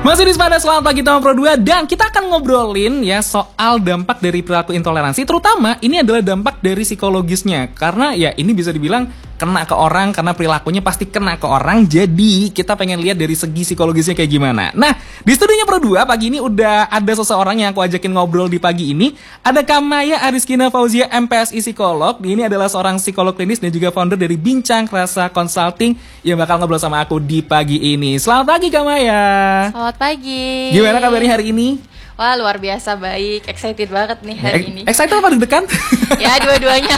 Masih di Sepada, selamat pagi teman Pro 2. Dan kita akan ngobrolin ya soal dampak dari perilaku intoleransi. Terutama ini adalah dampak dari psikologisnya. Karena ya ini bisa dibilang kena ke orang, karena perilakunya pasti kena ke orang. Jadi kita pengen lihat dari segi psikologisnya kayak gimana. Nah, di studionya Pro 2 pagi ini udah ada seseorang yang aku ajakin ngobrol di pagi ini. Ada Kamaya Ariskina Fauzia, MPSI Psikolog. Ini adalah seorang psikolog klinis dan juga founder dari Bincang Rasa Consulting yang bakal ngobrol sama aku di pagi ini. Selamat pagi Kamaya. Selamat pagi. Gimana kabarnya hari ini? Wah, luar biasa baik. Excited banget nih hari ini. Excited apa deg-degan? Ya, dua-duanya.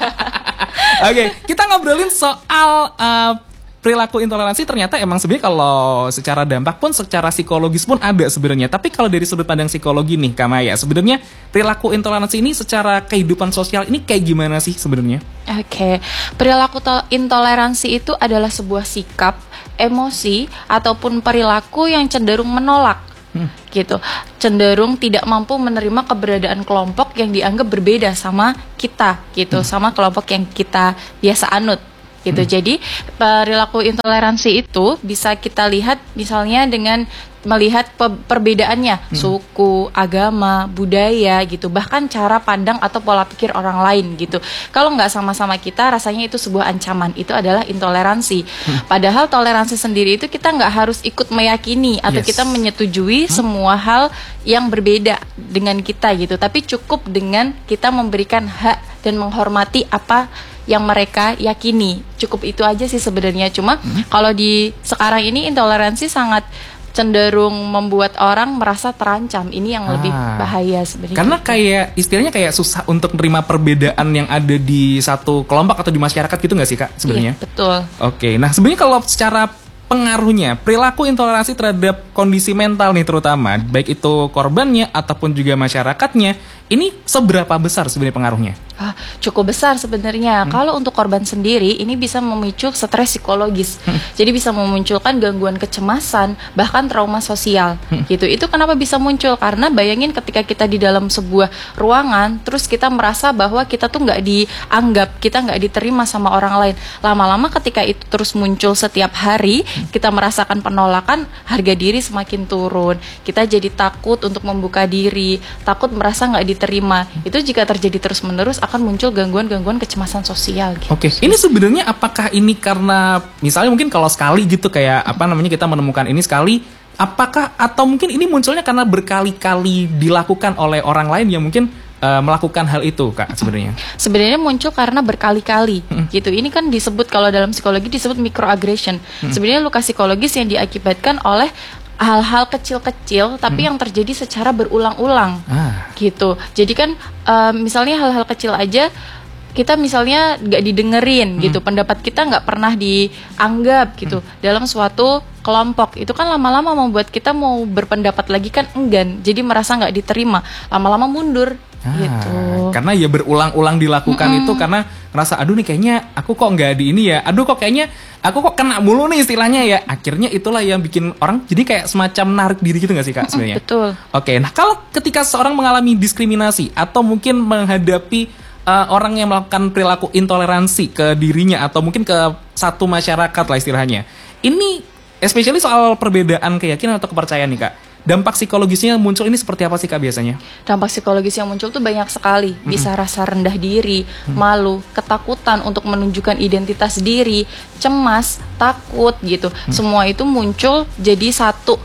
Oke, kita ngobrolin soal perilaku intoleransi. Ternyata emang sebenarnya kalau secara dampak pun, secara psikologis pun ada sebenarnya. Tapi kalau dari sudut pandang psikologi nih, Kamaya, sebenarnya perilaku intoleransi ini secara kehidupan sosial ini kayak gimana sih sebenarnya? Oke, perilaku intoleransi itu adalah sebuah sikap, emosi, ataupun perilaku yang cenderung menolak. Gitu, cenderung tidak mampu menerima keberadaan kelompok yang dianggap berbeda sama kita, gitu, sama kelompok yang kita biasa anut, gitu. Jadi perilaku intoleransi itu bisa kita lihat misalnya dengan melihat perbedaannya, suku, agama, budaya, gitu, bahkan cara pandang atau pola pikir orang lain, gitu. Kalau nggak sama-sama kita, rasanya itu sebuah ancaman. Itu adalah intoleransi. Padahal toleransi sendiri itu kita nggak harus ikut meyakini atau kita menyetujui semua hal yang berbeda dengan kita, gitu. Tapi cukup dengan kita memberikan hak dan menghormati apa yang mereka yakini. Cukup itu aja sih sebenarnya. Cuma kalau di sekarang ini intoleransi sangat cenderung membuat orang merasa terancam. Ini yang lebih bahaya sebenarnya. Karena kayak istilahnya kayak susah untuk menerima perbedaan yang ada di satu kelompok atau di masyarakat gitu nggak sih Kak sebenarnya? Iya, betul. Oke, nah sebenarnya kalau secara pengaruhnya perilaku intoleransi terhadap kondisi mental nih terutama, baik itu korbannya ataupun juga masyarakatnya, ini seberapa besar sebenarnya pengaruhnya? Cukup besar sebenarnya. Kalau untuk korban sendiri, ini bisa memicu stres psikologis. Jadi bisa memunculkan gangguan kecemasan, bahkan trauma sosial. Gitu. Itu kenapa bisa muncul? Karena bayangin ketika kita di dalam sebuah ruangan, terus kita merasa bahwa kita tuh nggak dianggap, kita nggak diterima sama orang lain. Lama-lama ketika itu terus muncul setiap hari, kita merasakan penolakan, harga diri semakin turun. Kita jadi takut untuk membuka diri, takut merasa nggak diterima. Itu jika terjadi terus-menerus akan muncul gangguan-gangguan kecemasan sosial gitu. Oke, ini sebenarnya apakah ini karena misalnya mungkin kalau sekali gitu kayak apa namanya kita menemukan ini sekali, apakah atau mungkin ini munculnya karena berkali-kali dilakukan oleh orang lain yang mungkin melakukan hal itu Kak sebenarnya? Sebenarnya muncul karena berkali-kali gitu. Ini kan disebut kalau dalam psikologi disebut microaggression. Sebenarnya luka psikologis yang diakibatkan oleh hal-hal kecil-kecil tapi yang terjadi secara berulang-ulang gitu. Jadi kan misalnya hal-hal kecil aja kita misalnya nggak didengerin gitu, pendapat kita nggak pernah dianggap gitu dalam suatu kelompok, itu kan lama-lama membuat kita mau berpendapat lagi kan enggan, jadi merasa nggak diterima, lama-lama mundur gitu. Karena ya berulang-ulang dilakukan itu karena ngerasa aduh nih kayaknya aku kok nggak di ini ya, aduh kok kayaknya aku kok kena mulu nih istilahnya ya. Akhirnya itulah yang bikin orang jadi kayak semacam narik diri gitu nggak sih Kak sebenarnya? Betul. Oke, nah kalau ketika seorang mengalami diskriminasi atau mungkin menghadapi orang yang melakukan perilaku intoleransi ke dirinya atau mungkin ke satu masyarakat lah istilahnya, ini especially soal perbedaan keyakinan atau kepercayaan nih Kak, dampak psikologisnya muncul ini seperti apa sih Kak biasanya? Dampak psikologis yang muncul tuh banyak sekali. Bisa rasa rendah diri, malu, ketakutan untuk menunjukkan identitas diri, cemas, takut gitu. Semua itu muncul jadi satu.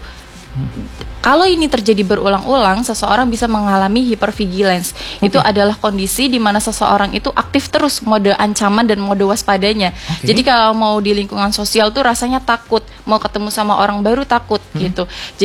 Kalau ini terjadi berulang-ulang, seseorang bisa mengalami hypervigilance. Itu adalah kondisi di mana seseorang itu aktif terus mode ancaman dan mode waspadanya. Jadi kalau mau di lingkungan sosial tuh rasanya takut, mau ketemu sama orang baru takut gitu.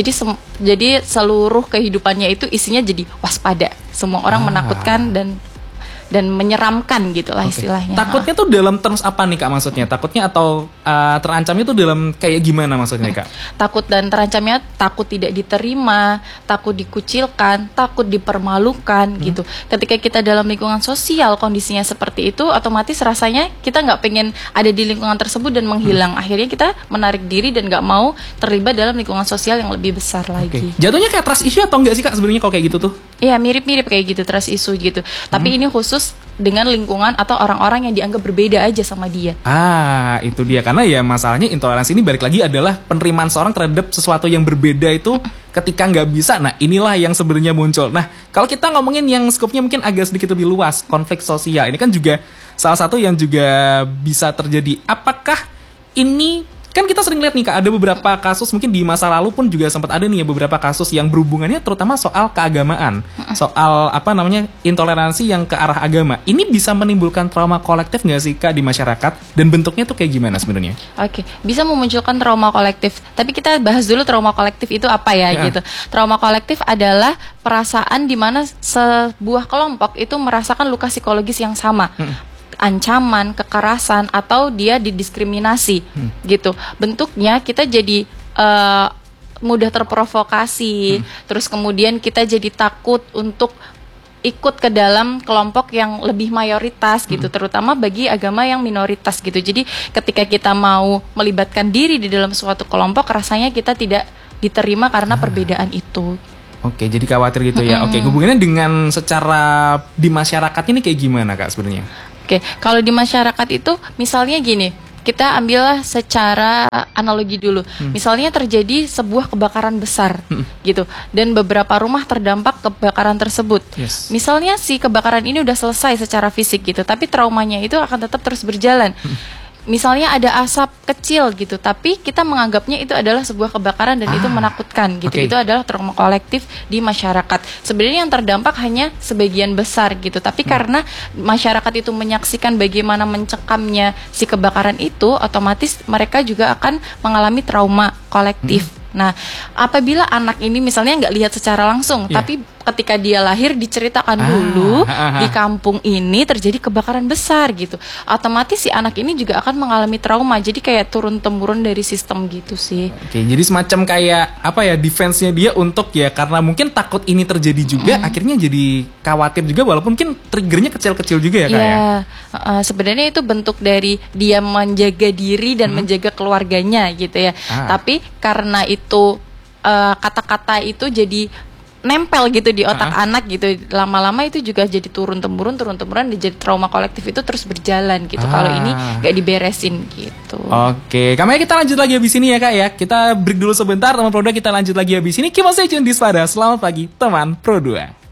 Jadi seluruh kehidupannya itu isinya jadi waspada. Semua orang menakutkan dan menyeramkan gitulah istilahnya. Takutnya tuh dalam terms apa nih Kak maksudnya? Takutnya atau terancamnya tuh dalam kayak gimana maksudnya Kak? Takut dan terancamnya takut tidak diterima, takut dikucilkan, takut dipermalukan gitu. Ketika kita dalam lingkungan sosial kondisinya seperti itu, otomatis rasanya kita nggak pengen ada di lingkungan tersebut dan menghilang. Akhirnya kita menarik diri dan nggak mau terlibat dalam lingkungan sosial yang lebih besar lagi. Jatuhnya kayak trust issue atau enggak sih Kak sebenarnya kalau kayak gitu tuh? Iya, mirip-mirip kayak gitu, trust issue gitu. Tapi ini khusus dengan lingkungan atau orang-orang yang dianggap berbeda aja sama dia. Itu dia, karena ya masalahnya intoleransi ini balik lagi adalah penerimaan seorang terhadap sesuatu yang berbeda itu ketika nggak bisa. Nah, inilah yang sebenarnya muncul. Nah, kalau kita ngomongin yang skopnya mungkin agak sedikit lebih luas, konflik sosial ini kan juga salah satu yang juga bisa terjadi. Apakah ini, kan kita sering lihat nih Kak, ada beberapa kasus mungkin di masa lalu pun juga sempat ada nih ya beberapa kasus yang berhubungannya terutama soal keagamaan, soal intoleransi yang ke arah agama. Ini bisa menimbulkan trauma kolektif nggak sih Kak di masyarakat? Dan bentuknya tuh kayak gimana sebenarnya? Oke, bisa memunculkan trauma kolektif. Tapi kita bahas dulu trauma kolektif itu apa ya gitu. Trauma kolektif adalah perasaan di mana sebuah kelompok itu merasakan luka psikologis yang sama. Ancaman, kekerasan, atau dia didiskriminasi gitu. Bentuknya kita jadi mudah terprovokasi, terus kemudian kita jadi takut untuk ikut ke dalam kelompok yang lebih mayoritas gitu, terutama bagi agama yang minoritas gitu. Jadi ketika kita mau melibatkan diri di dalam suatu kelompok, rasanya kita tidak diterima karena perbedaan itu. Oke, jadi khawatir gitu ya. Oke, hubungannya dengan secara di masyarakat ini kayak gimana Kak sebenarnya? Oke, kalau di masyarakat itu misalnya gini, kita ambillah secara analogi dulu. Misalnya terjadi sebuah kebakaran besar gitu, dan beberapa rumah terdampak kebakaran tersebut. Misalnya si kebakaran ini udah selesai secara fisik gitu, tapi traumanya itu akan tetap terus berjalan. Misalnya ada asap kecil gitu, tapi kita menganggapnya itu adalah sebuah kebakaran dan itu menakutkan gitu. Itu adalah trauma kolektif di masyarakat. Sebenarnya yang terdampak hanya sebagian besar gitu, tapi karena masyarakat itu menyaksikan bagaimana mencekamnya si kebakaran itu, otomatis mereka juga akan mengalami trauma kolektif. Nah, apabila anak ini misalnya nggak lihat secara langsung, tapi ketika dia lahir diceritakan dulu di kampung ini terjadi kebakaran besar gitu, otomatis si anak ini juga akan mengalami trauma. Jadi kayak turun-temurun dari sistem gitu sih. Oke, jadi semacam kayak apa ya, defense-nya dia untuk ya karena mungkin takut ini terjadi juga, akhirnya jadi khawatir juga walaupun mungkin triggernya kecil-kecil juga ya Kak ya. Sebenarnya itu bentuk dari dia menjaga diri dan menjaga keluarganya gitu ya. Tapi karena itu kata-kata itu jadi nempel gitu di otak anak gitu, lama-lama itu juga jadi turun-temurun dan jadi trauma kolektif itu terus berjalan gitu kalau ini gak diberesin gitu. Oke, kami kita lanjut lagi habis ini ya Kak ya. Kita break dulu sebentar teman Pro 2, kita lanjut lagi habis ini. Keep on stay tune di Spada. Selamat pagi teman Pro 2.